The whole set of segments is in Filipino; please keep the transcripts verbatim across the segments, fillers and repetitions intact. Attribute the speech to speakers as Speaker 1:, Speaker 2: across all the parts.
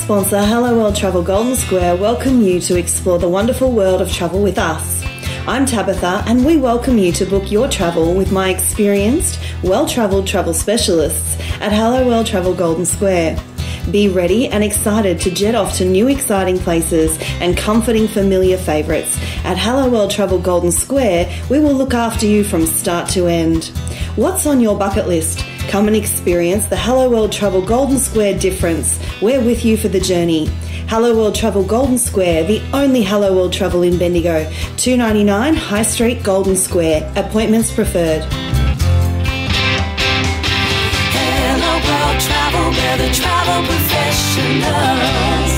Speaker 1: sponsor, Hello World Travel Golden Square, welcome you to explore the wonderful world of travel with us. I'm Tabitha, and we welcome you to book your travel with my experienced, well-travelled travel specialists at Hello World Travel Golden Square. Be ready and excited to jet off to new exciting places and comforting familiar favourites. At Hello World Travel Golden Square, we will look after you from start to end. What's on your bucket list? Come and experience the Hello World Travel Golden Square difference. We're with you for the journey. Hello World Travel Golden Square, the only Hello World Travel in Bendigo. two ninety-nine High Street, Golden Square. Appointments preferred.
Speaker 2: Hello World Travel, we're the travel professionals.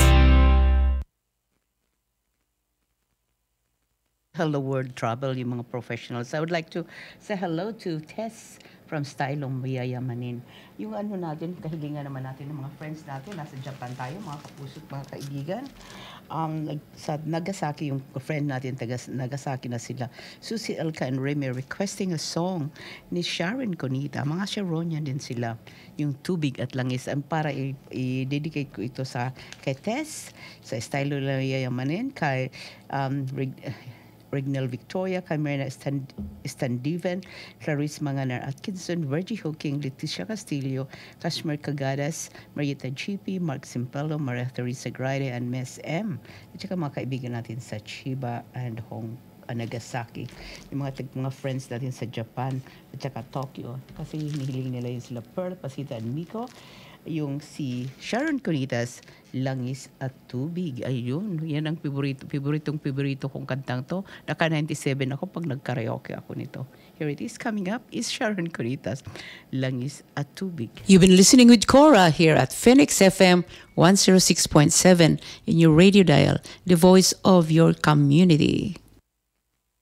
Speaker 3: Hello World Travel, yung mga professionals. I would like to say hello to Tess from Stylong Mayayamanin. Yung ano natin, kahilingan naman natin ng mga friends natin, nasa Japan tayo, mga kapuso't mga kaibigan. Um, nag, sa Nagasaki, yung friend natin, taga Nagasaki na sila. Susie Elka and Remy requesting a song ni Sharon Conita. Mga Sharonian din sila. Yung Tubig at Langis. Ang para i-dedicate ko ito sa kay Tess, sa Stylong Mayayamanin, kay um, Regnal Victoria, Camerina Estandiven, Clarice Manganar Atkinson, Virgie Hooking, Leticia Castillo, Kashmir Cagadas, Marieta G P, Mark Simpello, Maria Teresa Grade, and Miss M. At saka mga kaibigan natin sa Chiba and Hong uh, Nagasaki. Yung mga, mga friends natin sa Japan at saka Tokyo. Kasi hinihiling nila yung sila Pearl, Pasita, and Miko. Yung si Sharon Conitas, Langis at Tubig. Ayun, yan ang piborito, piboritong piborito kong kantang to. Naka ninety-seven ako pag nagkaraoke ako nito. Here it is, coming up is Sharon Conitas, Langis at Tubig.
Speaker 4: You've been listening with Cora here at Phoenix F M one oh six point seven in your radio dial, the voice of your community.